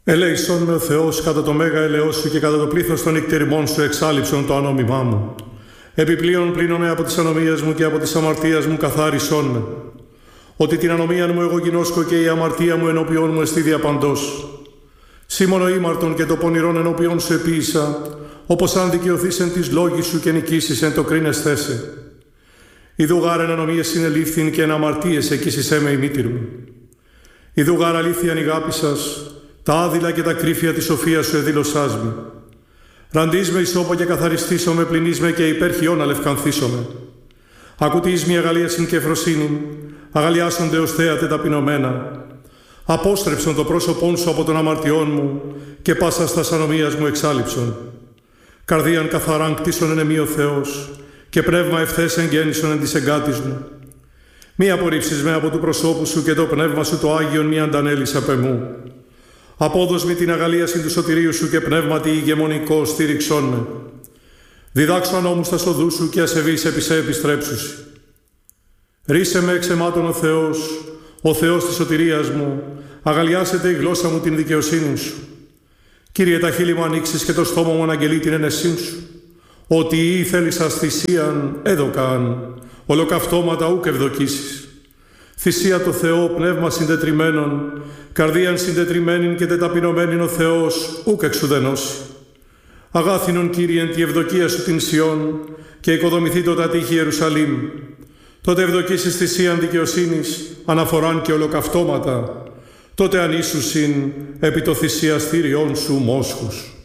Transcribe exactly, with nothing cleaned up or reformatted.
Ελέησον με ο Θεός κατά το μέγα ελεός σου και κατά το πλήθος των νυκτεριμών σου εξάλειψον το ανόμημά μου. Επιπλέον πλύνομαι από τις ανομίες μου και από τις αμαρτίας μου καθάρισόν με. Ότι την ανομίαν μου εγώ γινώσκω και η αμαρτία μου ενώπιόν μου εστί διαπαντός. Σήμωνο ήμαρτον και το πονηρόν ενώπιόν σου επίησα, όπως αν δικαιωθείς εν της λόγης σου και νικήσεις εν το κρίνεσθέ σε. Ιδού γάρ εν ανομίες συνελήφθην και εν αμαρτίες εκείσισέ με η μήτηρ μου. Ιδού γάρ αλήθειαν η αγάπη σας, τα άδειλα και τα κρύφια της σοφίας σου εδήλωσάς με. Ραντείς με ισόπο και καθαριστήσω με, πλυνείς με και υπέρχιον αλευκανθήσομαι. Ακουτείς μια αγαλίασιν και ευφροσύνην, αγαλιάσονται ως θέατε ταπεινωμένα. Απόστρεψον το πρόσωπόν σου από των αμαρτιών μου και πάσα στα ανομίας μου εξάλειψον. Καρδίαν καθαράν κτίσον εν εμή ο Θεός και πνεύμα ευθές εγγέννησον εν της εγκάτης μου. Μη απορρίψεις με από του προσώπου σου και το πνεύμα σου το Άγιον μη αντανέλεις απ' εμού. Απόδος μη την αγαλίαση του σωτηρίου σου και πνεύματι ηγεμονικό στήριξόν με. Διδάξω ανώμους τα σοδού σου και ασεβείς επί σε επιστρέψουσι. Ρίσε με εξ αιμάτων ο Θεός, ο Θεός της σωτηρίας μου, αγαλιάσετε η γλώσσα μου την δικαιοσύνη σου. Κύριε, τα χείλη μου ανοίξεις και το στόμα μου αναγγελεί την ενεσύν σου. Ότι ή θέλησας θυσίαν έδωκαν, ολοκαυτώματα ούκ ευδοκίσεις. Θυσία το Θεό, πνεύμα συντετριμένων, καρδίαν συντετριμένην και τεταπεινωμένην ο Θεός ούκ εξουδενώσει. Αγάθινον Κύριε εν τη ευδοκία σου την Σιών και οικοδομηθεί το τα τείχη Ιερουσαλήμ. Τότε ευδοκίσεις θυσίαν δικαιοσύνης, αναφοράν και ολοκαυτώματα. Τότε ανήσουσιν επί το θυσιαστήριόν σου μόσχους.